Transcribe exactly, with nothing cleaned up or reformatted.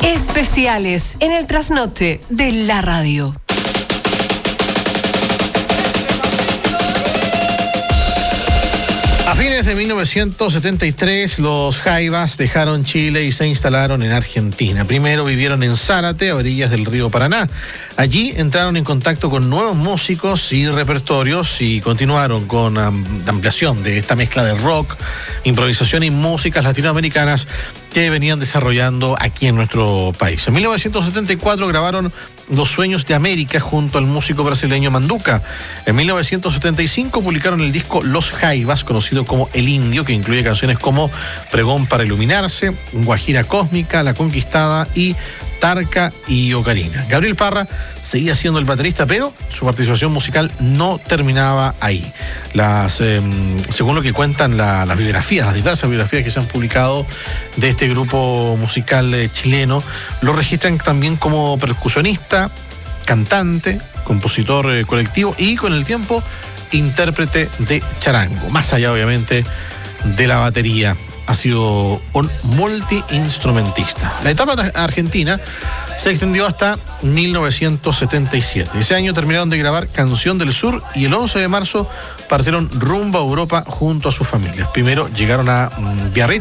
Especiales en el trasnoche de la radio. A fines de mil novecientos setenta y tres, los Jaivas dejaron Chile y se instalaron en Argentina. Primero vivieron en Zárate, a orillas del río Paraná. Allí entraron en contacto con nuevos músicos y repertorios y continuaron con um, la ampliación de esta mezcla de rock, improvisación y músicas latinoamericanas que venían desarrollando aquí en nuestro país. En mil novecientos setenta y cuatro grabaron Los Sueños de América junto al músico brasileño Manduca. En mil novecientos setenta y cinco publicaron el disco Los Jaivas, conocido como El Indio, que incluye canciones como Pregón para Iluminarse, Guajira Cósmica, La Conquistada y Tarca y Ocarina. Gabriel Parra seguía siendo el baterista, pero su participación musical no terminaba ahí. Las, eh, según lo que cuentan la, las biografías, las diversas biografías que se han publicado de este grupo musical eh, chileno, lo registran también como percusionista, cantante, compositor eh, colectivo y con el tiempo intérprete de charango. Más allá, obviamente, de la batería, ha sido un multiinstrumentista. La etapa argentina se extendió hasta mil novecientos setenta y siete. Ese año terminaron de grabar Canción del Sur y el once de marzo partieron rumbo a Europa junto a sus familias. Primero llegaron a Biarritz,